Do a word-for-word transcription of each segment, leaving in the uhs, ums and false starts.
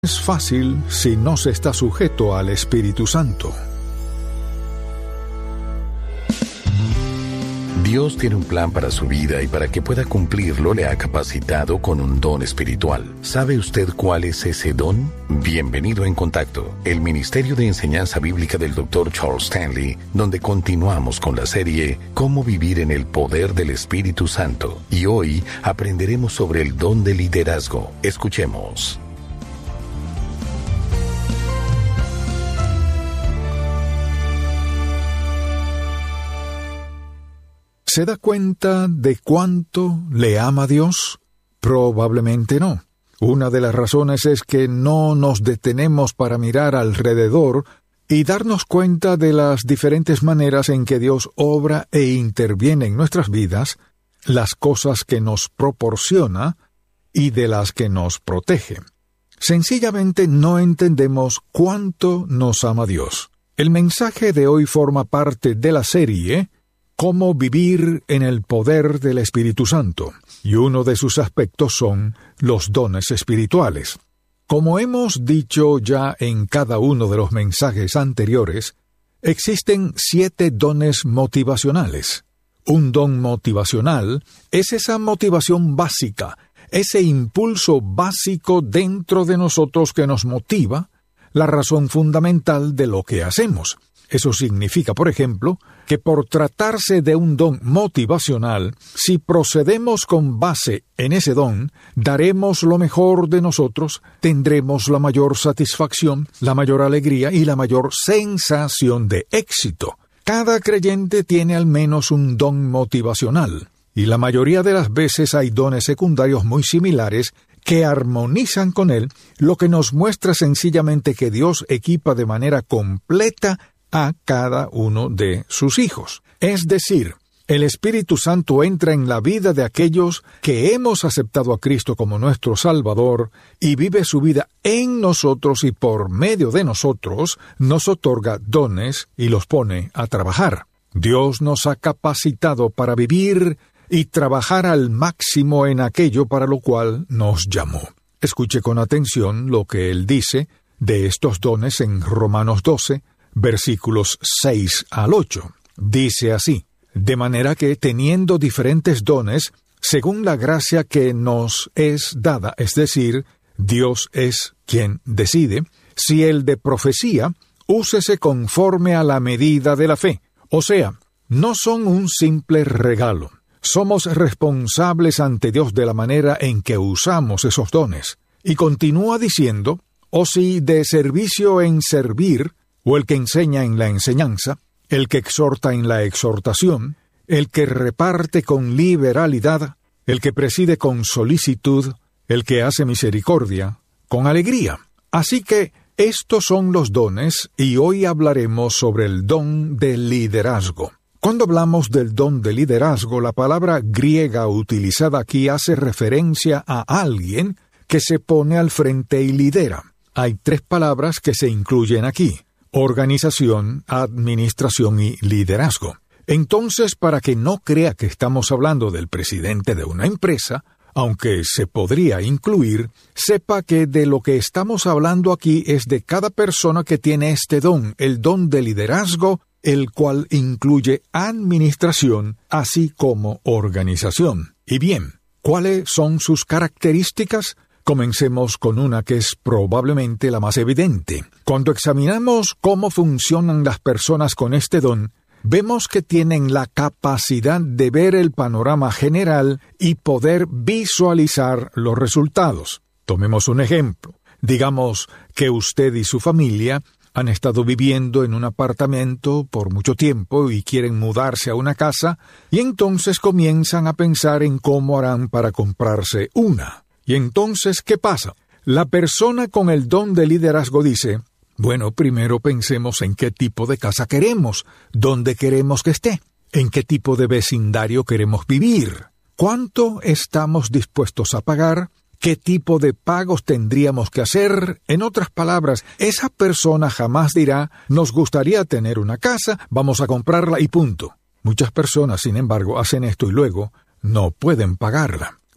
Es fácil si no se está sujeto al Espíritu Santo. Dios tiene un plan para su vida y para que pueda cumplirlo le ha capacitado con un don espiritual. ¿Sabe usted cuál es ese don? Bienvenido a En Contacto, el Ministerio de Enseñanza Bíblica del doctor Charles Stanley, donde continuamos con la serie Cómo vivir en el poder del Espíritu Santo. Y hoy aprenderemos sobre el don de liderazgo. Escuchemos. ¿Se da cuenta de cuánto le ama Dios? Probablemente no. Una de las razones es que no nos detenemos para mirar alrededor y darnos cuenta de las diferentes maneras en que Dios obra e interviene en nuestras vidas, las cosas que nos proporciona y de las que nos protege. Sencillamente no entendemos cuánto nos ama Dios. El mensaje de hoy forma parte de la serie Cómo vivir en el poder del Espíritu Santo, y uno de sus aspectos son los dones espirituales. Como hemos dicho ya en cada uno de los mensajes anteriores, existen siete dones motivacionales. Un don motivacional es esa motivación básica, ese impulso básico dentro de nosotros que nos motiva, la razón fundamental de lo que hacemos. Eso significa, por ejemplo, que por tratarse de un don motivacional, si procedemos con base en ese don, daremos lo mejor de nosotros, tendremos la mayor satisfacción, la mayor alegría y la mayor sensación de éxito. Cada creyente tiene al menos un don motivacional, y la mayoría de las veces hay dones secundarios muy similares que armonizan con él, lo que nos muestra sencillamente que Dios equipa de manera completa a cada uno de sus hijos. Es decir, el Espíritu Santo entra en la vida de aquellos que hemos aceptado a Cristo como nuestro Salvador y vive su vida en nosotros y por medio de nosotros nos otorga dones y los pone a trabajar. Dios nos ha capacitado para vivir y trabajar al máximo en aquello para lo cual nos llamó. Escuche con atención lo que Él dice de estos dones en Romanos doce, versículos seis al ocho. Dice así: de manera que, teniendo diferentes dones, según la gracia que nos es dada, es decir, Dios es quien decide, si el de profecía, úsese conforme a la medida de la fe. O sea, no son un simple regalo. Somos responsables ante Dios de la manera en que usamos esos dones. Y continúa diciendo: o si de servicio en servir, o el que enseña en la enseñanza, el que exhorta en la exhortación, el que reparte con liberalidad, el que preside con solicitud, el que hace misericordia, con alegría. Así que estos son los dones, y hoy hablaremos sobre el don de liderazgo. Cuando hablamos del don de liderazgo, la palabra griega utilizada aquí hace referencia a alguien que se pone al frente y lidera. Hay tres palabras que se incluyen aquí: organización, administración y liderazgo. Entonces, para que no crea que estamos hablando del presidente de una empresa, aunque se podría incluir, sepa que de lo que estamos hablando aquí es de cada persona que tiene este don, el don de liderazgo, el cual incluye administración, así como organización. Y bien, ¿cuáles son sus características? Comencemos con una que es probablemente la más evidente. Cuando examinamos cómo funcionan las personas con este don, vemos que tienen la capacidad de ver el panorama general y poder visualizar los resultados. Tomemos un ejemplo. Digamos que usted y su familia han estado viviendo en un apartamento por mucho tiempo y quieren mudarse a una casa, y entonces comienzan a pensar en cómo harán para comprarse una. Y entonces, ¿qué pasa? La persona con el don de liderazgo dice: bueno, primero pensemos en qué tipo de casa queremos, dónde queremos que esté, en qué tipo de vecindario queremos vivir, cuánto estamos dispuestos a pagar, qué tipo de pagos tendríamos que hacer. En otras palabras, esa persona jamás dirá: nos gustaría tener una casa, vamos a comprarla y punto. Muchas personas, sin embargo, hacen esto y luego no pueden pagarla.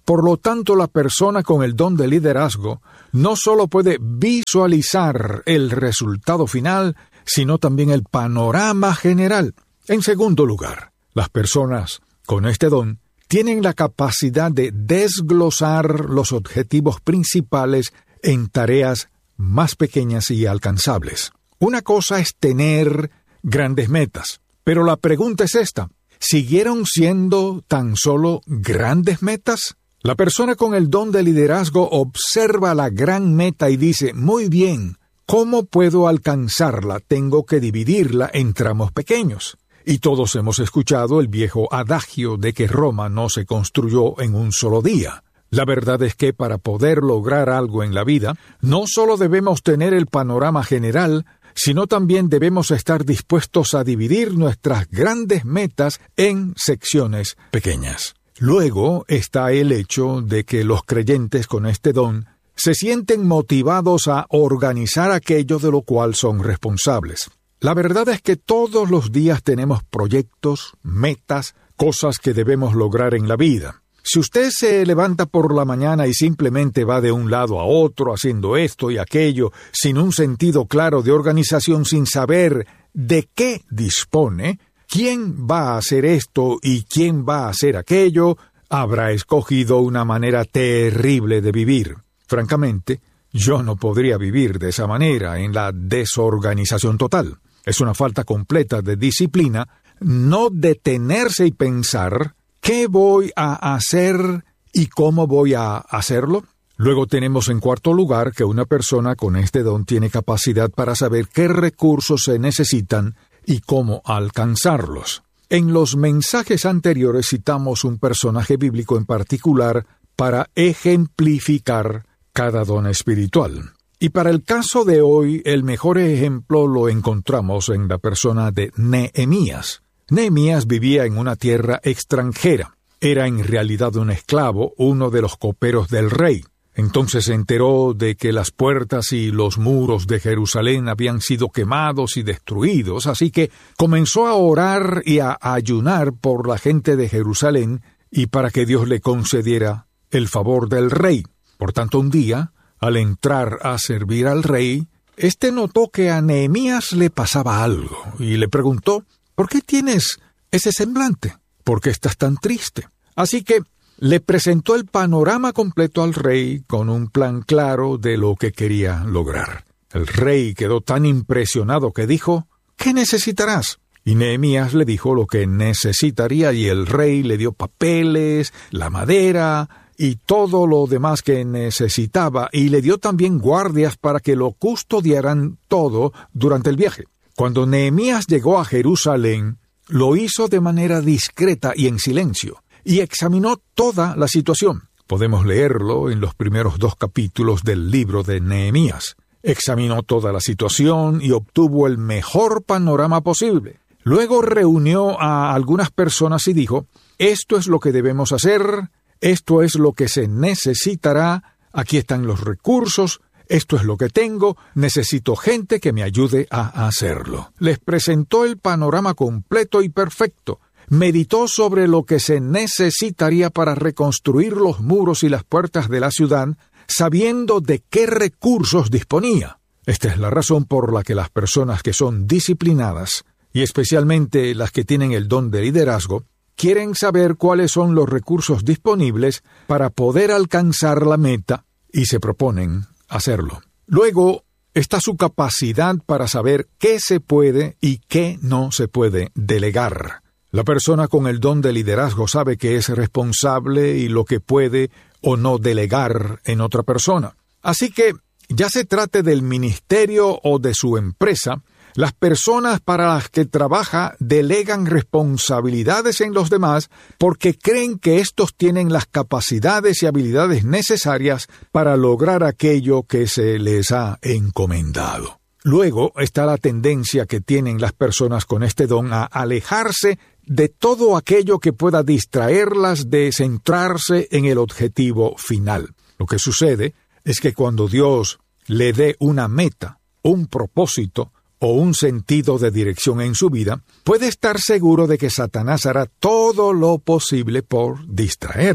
Por lo tanto, la persona con el don de liderazgo no solo puede visualizar el resultado final, sino también el panorama general. En segundo lugar, las personas con este don tienen la capacidad de desglosar los objetivos principales en tareas más pequeñas y alcanzables. Una cosa es tener grandes metas, pero la pregunta es esta: ¿siguieron siendo tan solo grandes metas? La persona con el don de liderazgo observa la gran meta y dice: muy bien, ¿cómo puedo alcanzarla? Tengo que dividirla en tramos pequeños. Y todos hemos escuchado el viejo adagio de que Roma no se construyó en un solo día. La verdad es que para poder lograr algo en la vida, no solo debemos tener el panorama general, sino también debemos estar dispuestos a dividir nuestras grandes metas en secciones pequeñas. Luego está el hecho de que los creyentes con este don se sienten motivados a organizar aquello de lo cual son responsables. La verdad es que todos los días tenemos proyectos, metas, cosas que debemos lograr en la vida. Si usted se levanta por la mañana y simplemente va de un lado a otro haciendo esto y aquello, sin un sentido claro de organización, sin saber de qué dispone, quién va a hacer esto y quién va a hacer aquello, habrá escogido una manera terrible de vivir. Francamente, yo no podría vivir de esa manera, en la desorganización total. Es una falta completa de disciplina no detenerse y pensar qué voy a hacer y cómo voy a hacerlo. Luego tenemos en cuarto lugar que una persona con este don tiene capacidad para saber qué recursos se necesitan y cómo alcanzarlos. En los mensajes anteriores citamos un personaje bíblico en particular para ejemplificar cada don espiritual. Y para el caso de hoy, el mejor ejemplo lo encontramos en la persona de Nehemías. Nehemías vivía en una tierra extranjera. Era en realidad un esclavo, uno de los coperos del rey. Entonces se enteró de que las puertas y los muros de Jerusalén habían sido quemados y destruidos, así que comenzó a orar y a ayunar por la gente de Jerusalén y para que Dios le concediera el favor del rey. Por tanto, un día, al entrar a servir al rey, éste notó que a Nehemías le pasaba algo y le preguntó: ¿por qué tienes ese semblante? ¿Por qué estás tan triste? Así que le presentó el panorama completo al rey con un plan claro de lo que quería lograr. El rey quedó tan impresionado que dijo: ¿qué necesitarás? Y Nehemías le dijo lo que necesitaría y el rey le dio papeles, la madera y todo lo demás que necesitaba, y le dio también guardias para que lo custodiaran todo durante el viaje. Cuando Nehemías llegó a Jerusalén, lo hizo de manera discreta y en silencio, y examinó toda la situación. Podemos leerlo en los primeros dos capítulos del libro de Nehemías. Examinó toda la situación y obtuvo el mejor panorama posible. Luego reunió a algunas personas y dijo: esto es lo que debemos hacer, esto es lo que se necesitará, aquí están los recursos, esto es lo que tengo, necesito gente que me ayude a hacerlo. Les presentó el panorama completo y perfecto. Meditó sobre lo que se necesitaría para reconstruir los muros y las puertas de la ciudad, sabiendo de qué recursos disponía. Esta es la razón por la que las personas que son disciplinadas, y especialmente las que tienen el don de liderazgo, quieren saber cuáles son los recursos disponibles para poder alcanzar la meta y se proponen hacerlo. Luego está su capacidad para saber qué se puede y qué no se puede delegar. La persona con el don de liderazgo sabe que es responsable y lo que puede o no delegar en otra persona. Así que, ya se trate del ministerio o de su empresa, las personas para las que trabaja delegan responsabilidades en los demás porque creen que éstos tienen las capacidades y habilidades necesarias para lograr aquello que se les ha encomendado. Luego está la tendencia que tienen las personas con este don a alejarse de todo aquello que pueda distraerlas de centrarse en el objetivo final. Lo que sucede es que cuando Dios le dé una meta, un propósito o un sentido de dirección en su vida, puede estar seguro de que Satanás hará todo lo posible por distraerle.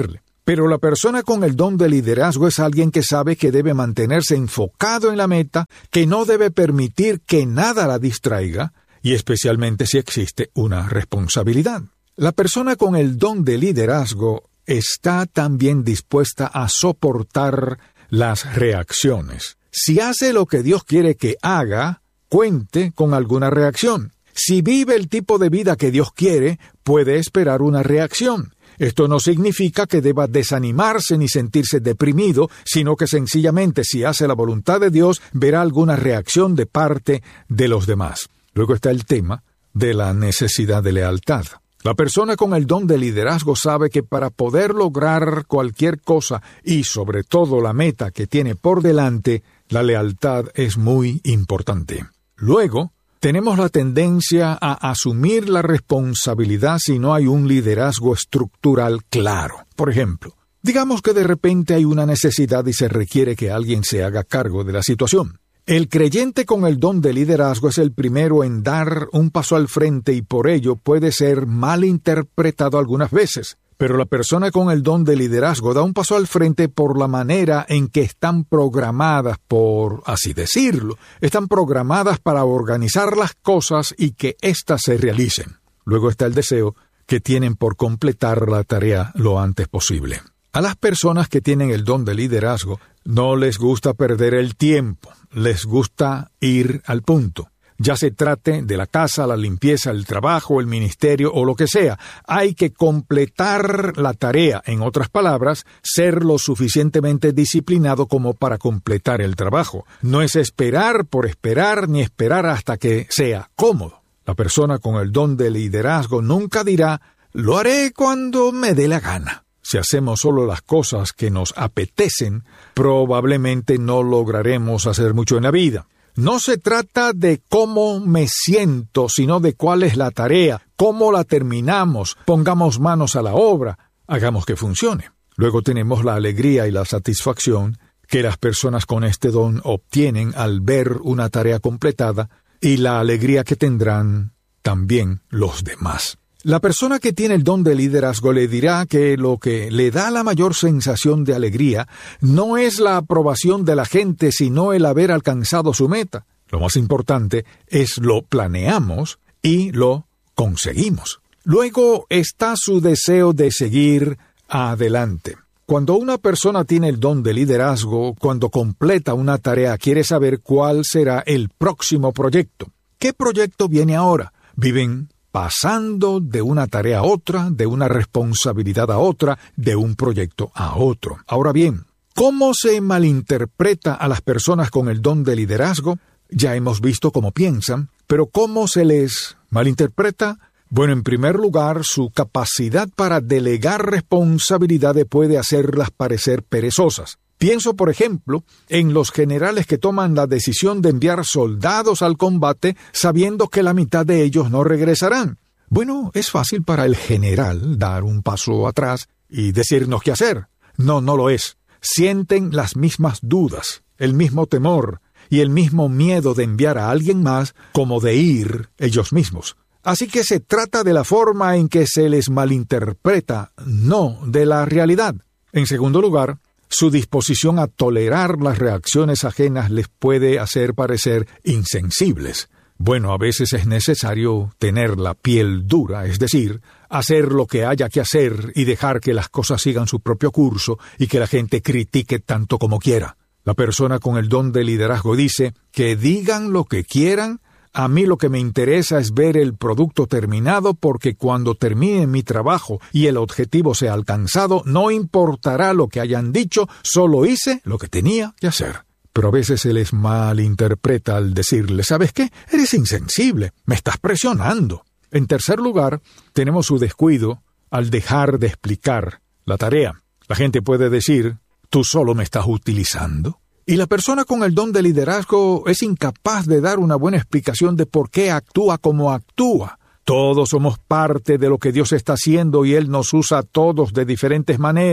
Pero la persona con el don de liderazgo es alguien que sabe que debe mantenerse enfocado en la meta, que no debe permitir que nada la distraiga, y especialmente si existe una responsabilidad. La persona con el don de liderazgo está también dispuesta a soportar las reacciones. Si hace lo que Dios quiere que haga, cuente con alguna reacción. Si vive el tipo de vida que Dios quiere, puede esperar una reacción. Esto no significa que deba desanimarse ni sentirse deprimido, sino que sencillamente si hace la voluntad de Dios, verá alguna reacción de parte de los demás. Luego está el tema de la necesidad de lealtad. La persona con el don de liderazgo sabe que para poder lograr cualquier cosa y sobre todo la meta que tiene por delante, la lealtad es muy importante. Luego, tenemos la tendencia a asumir la responsabilidad si no hay un liderazgo estructural claro. Por ejemplo, digamos que de repente hay una necesidad y se requiere que alguien se haga cargo de la situación. El creyente con el don de liderazgo es el primero en dar un paso al frente y por ello puede ser mal interpretado algunas veces. Pero la persona con el don de liderazgo da un paso al frente por la manera en que están programadas, por así decirlo. Están programadas para organizar las cosas y que éstas se realicen. Luego está el deseo que tienen por completar la tarea lo antes posible. A las personas que tienen el don de liderazgo no les gusta perder el tiempo, les gusta ir al punto. Ya se trate de la casa, la limpieza, el trabajo, el ministerio o lo que sea. Hay que completar la tarea, en otras palabras, ser lo suficientemente disciplinado como para completar el trabajo. No es esperar por esperar ni esperar hasta que sea cómodo. La persona con el don de liderazgo nunca dirá, lo haré cuando me dé la gana. Si hacemos solo las cosas que nos apetecen, probablemente no lograremos hacer mucho en la vida. No se trata de cómo me siento, sino de cuál es la tarea, cómo la terminamos, pongamos manos a la obra, hagamos que funcione. Luego tenemos la alegría y la satisfacción que las personas con este don obtienen al ver una tarea completada y la alegría que tendrán también los demás. La persona que tiene el don de liderazgo le dirá que lo que le da la mayor sensación de alegría no es la aprobación de la gente, sino el haber alcanzado su meta. Lo más importante es lo planeamos y lo conseguimos. Luego está su deseo de seguir adelante. Cuando una persona tiene el don de liderazgo, cuando completa una tarea, quiere saber cuál será el próximo proyecto. ¿Qué proyecto viene ahora? Viven pasando de una tarea a otra, de una responsabilidad a otra, de un proyecto a otro. Ahora bien, ¿cómo se malinterpreta a las personas con el don de liderazgo? Ya hemos visto cómo piensan, pero ¿cómo se les malinterpreta? Bueno, en primer lugar, su capacidad para delegar responsabilidades puede hacerlas parecer perezosas. Pienso, por ejemplo, en los generales que toman la decisión de enviar soldados al combate sabiendo que la mitad de ellos no regresarán. Bueno, es fácil para el general dar un paso atrás y decirnos qué hacer. No, no lo es. Sienten las mismas dudas, el mismo temor y el mismo miedo de enviar a alguien más como de ir ellos mismos. Así que se trata de la forma en que se les malinterpreta, no de la realidad. En segundo lugar, su disposición a tolerar las reacciones ajenas les puede hacer parecer insensibles. Bueno, a veces es necesario tener la piel dura, es decir, hacer lo que haya que hacer y dejar que las cosas sigan su propio curso y que la gente critique tanto como quiera. La persona con el don de liderazgo dice que digan lo que quieran. A mí lo que me interesa es ver el producto terminado porque cuando termine mi trabajo y el objetivo sea alcanzado, no importará lo que hayan dicho, solo hice lo que tenía que hacer. Pero a veces se les malinterpreta al decirle, ¿sabes qué? Eres insensible, me estás presionando. En tercer lugar, tenemos su descuido al dejar de explicar la tarea. La gente puede decir, ¿tú solo me estás utilizando? Y la persona con el don de liderazgo es incapaz de dar una buena explicación de por qué actúa como actúa. Todos somos parte de lo que Dios está haciendo y Él nos usa a todos de diferentes maneras.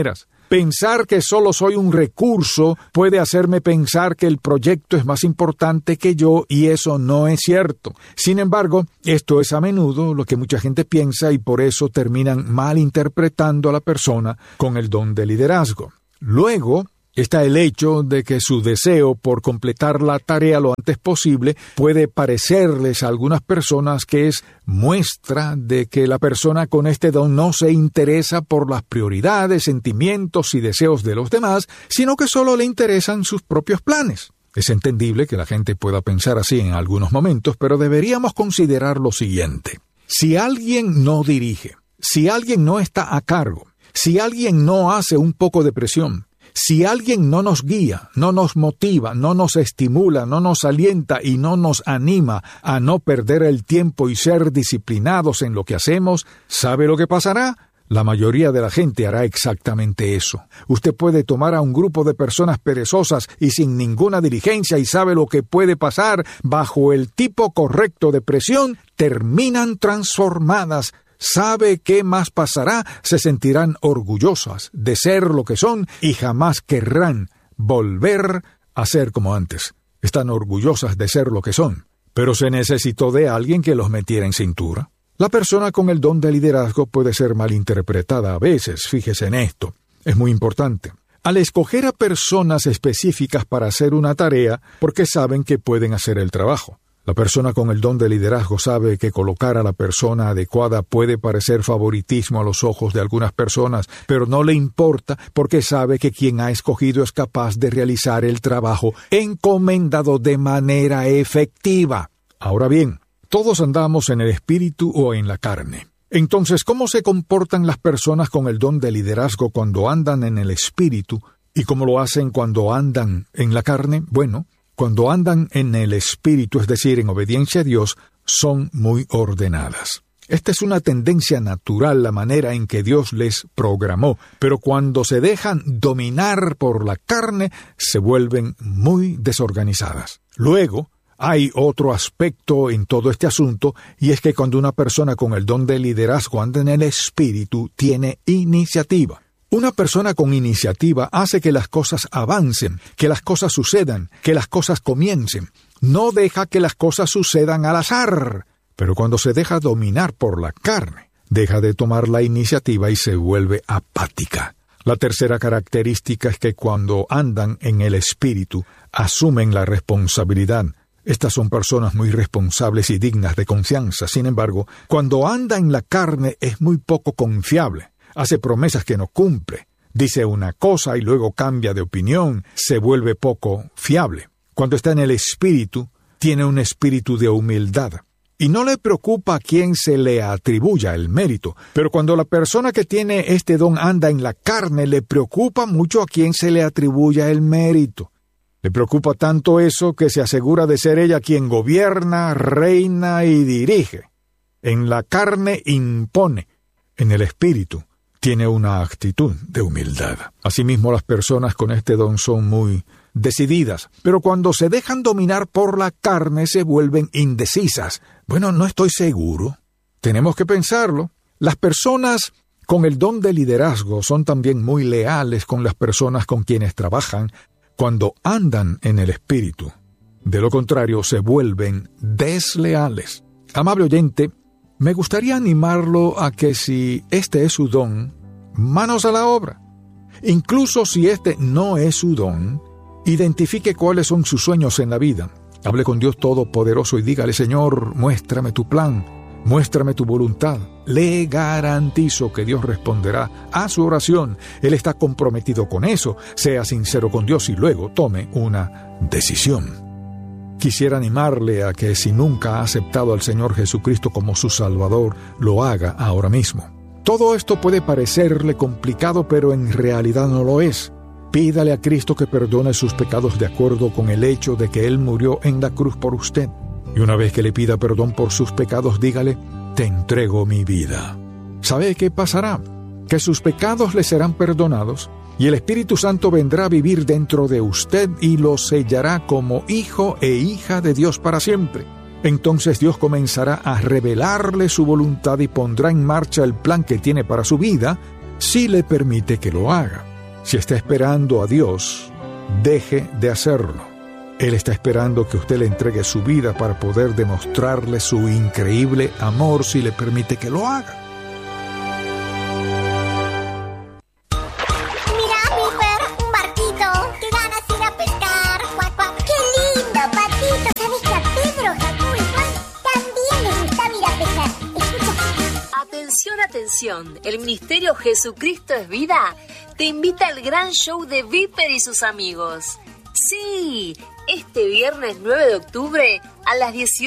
Pensar que solo soy un recurso puede hacerme pensar que el proyecto es más importante que yo, y eso no es cierto. Sin embargo, esto es a menudo lo que mucha gente piensa, y por eso terminan malinterpretando a la persona con el don de liderazgo. Luego está el hecho de que su deseo por completar la tarea lo antes posible puede parecerles a algunas personas que es muestra de que la persona con este don no se interesa por las prioridades, sentimientos y deseos de los demás, sino que solo le interesan sus propios planes. Es entendible que la gente pueda pensar así en algunos momentos, pero deberíamos considerar lo siguiente. Si alguien no dirige, si alguien no está a cargo, si alguien no hace un poco de presión, si alguien no nos guía, no nos motiva, no nos estimula, no nos alienta y no nos anima a no perder el tiempo y ser disciplinados en lo que hacemos, ¿sabe lo que pasará? La mayoría de la gente hará exactamente eso. Usted puede tomar a un grupo de personas perezosas y sin ninguna diligencia, y sabe lo que puede pasar. Bajo el tipo correcto de presión, terminan transformadas. ¿Sabe qué más pasará? Se sentirán orgullosas de ser lo que son y jamás querrán volver a ser como antes. Están orgullosas de ser lo que son, pero se necesitó de alguien que los metiera en cintura. La persona con el don de liderazgo puede ser malinterpretada a veces, fíjese en esto. Es muy importante. Al escoger a personas específicas para hacer una tarea, porque saben que pueden hacer el trabajo. La persona con el don de liderazgo sabe que colocar a la persona adecuada puede parecer favoritismo a los ojos de algunas personas, pero no le importa porque sabe que quien ha escogido es capaz de realizar el trabajo encomendado de manera efectiva. Ahora bien, todos andamos en el espíritu o en la carne. Entonces, ¿cómo se comportan las personas con el don de liderazgo cuando andan en el espíritu y cómo lo hacen cuando andan en la carne? Bueno, cuando andan en el espíritu, es decir, en obediencia a Dios, son muy ordenadas. Esta es una tendencia natural, la manera en que Dios les programó, pero cuando se dejan dominar por la carne, se vuelven muy desorganizadas. Luego, hay otro aspecto en todo este asunto, y es que cuando una persona con el don de liderazgo anda en el espíritu, tiene iniciativa. Una persona con iniciativa hace que las cosas avancen, que las cosas sucedan, que las cosas comiencen. No deja que las cosas sucedan al azar. Pero cuando se deja dominar por la carne, deja de tomar la iniciativa y se vuelve apática. La tercera característica es que cuando andan en el espíritu, asumen la responsabilidad. Estas son personas muy responsables y dignas de confianza. Sin embargo, cuando anda en la carne es muy poco confiable. Hace promesas que no cumple, dice una cosa y luego cambia de opinión, se vuelve poco fiable. Cuando está en el espíritu, tiene un espíritu de humildad. Y no le preocupa a quién se le atribuya el mérito, pero cuando la persona que tiene este don anda en la carne, le preocupa mucho a quién se le atribuya el mérito. Le preocupa tanto eso que se asegura de ser ella quien gobierna, reina y dirige. En la carne impone, en el espíritu tiene una actitud de humildad. Asimismo, las personas con este don son muy decididas, pero cuando se dejan dominar por la carne se vuelven indecisas. Bueno, no estoy seguro. Tenemos que pensarlo. Las personas con el don de liderazgo son también muy leales con las personas con quienes trabajan cuando andan en el espíritu. De lo contrario, se vuelven desleales. Amable oyente, me gustaría animarlo a que si este es su don, manos a la obra. Incluso si este no es su don, identifique cuáles son sus sueños en la vida. Hable con Dios Todopoderoso y dígale: Señor, muéstrame tu plan, muéstrame tu voluntad. Le garantizo que Dios responderá a su oración. Él está comprometido con eso. Sea sincero con Dios y luego tome una decisión. Quisiera animarle a que si nunca ha aceptado al Señor Jesucristo como su Salvador, lo haga ahora mismo. Todo esto puede parecerle complicado, pero en realidad no lo es. Pídale a Cristo que perdone sus pecados de acuerdo con el hecho de que Él murió en la cruz por usted. Y una vez que le pida perdón por sus pecados, dígale: te entrego mi vida. ¿Sabe qué pasará? Que sus pecados le serán perdonados y el Espíritu Santo vendrá a vivir dentro de usted y lo sellará como hijo e hija de Dios para siempre. Entonces Dios comenzará a revelarle su voluntad y pondrá en marcha el plan que tiene para su vida, si le permite que lo haga. Si está esperando a Dios, deje de hacerlo. Él está esperando que usted le entregue su vida para poder demostrarle su increíble amor si le permite que lo haga. Mira, Piper, un barquito. ¡Qué ganas ir a pescar! ¡Cuac, cuac! ¡Qué lindo, Patito! ¿Sabes que a Pedro, Jacob y Juan también les gustaba ir a pescar? Escucha. Atención, atención. El Ministerio Jesucristo es Vida te invita al gran show de Viper y sus amigos. Sí, este viernes nueve de octubre a las dieciocho